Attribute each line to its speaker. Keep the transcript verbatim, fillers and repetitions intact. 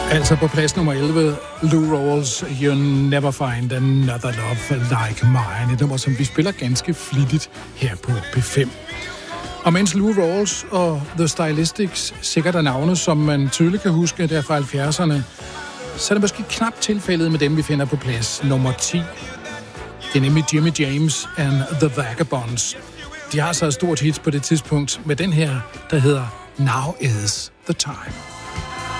Speaker 1: Altså på plads nummer elleve, Lou Rawls, You'll Never Find Another Love Like Mine. Et nummer, som vi spiller ganske flittigt her på P fem. Og mens Lou Rawls og The Stylistics sikkert er navne, som man tydeligt kan huske der fra halvfjerdserne, så er det måske knap tilfældet med dem, vi finder på plads nummer ti. Det er nemlig Jimmy James and The Vagabonds. De har så et stort hit på det tidspunkt med den her, der hedder Now Is The Time.